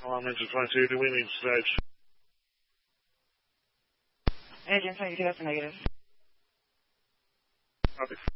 Alarm engine 22, do we need stage? Engine 22, that's a negative. Copy.